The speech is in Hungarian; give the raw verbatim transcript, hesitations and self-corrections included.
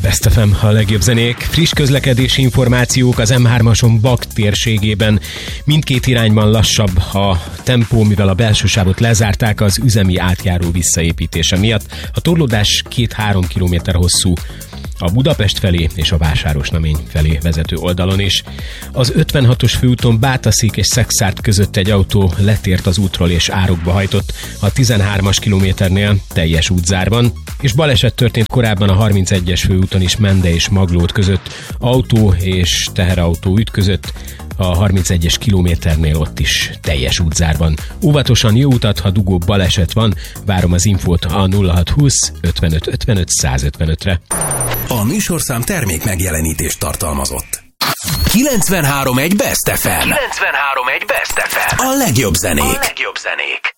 Best ef em, a legjobb zenék. Friss közlekedési információk az em hármason Bak térségében. Mindkét irányban lassabb a tempó, mivel a belső sávot lezárták az üzemi átjáró visszaépítése miatt. A torlódás két-három kilométer hosszú a Budapest felé és a Vásárosnamény felé vezető oldalon is. Az ötvenhatos főúton Bátaszék és Szekszárd között egy autó letért az útról és árokba hajtott a tizenhármas kilométernél teljes útzárban, és baleset történt korábban a harmincegyes főúton is Mende és Maglód között. Autó és teherautó ütközött a harmincegyes kilométernél, ott is teljes útzárban. Óvatosan, jó utat, ha dugó baleset van. Várom az infót a nulla hat húsz ötvenöt ötvenöt százötvenötre. A műsorszám termék megjelenítést tartalmazott. kilencvenhárom egy Best ef em. kilencvenhárom egy Best ef em. A legjobb zenék. A legjobb zenék.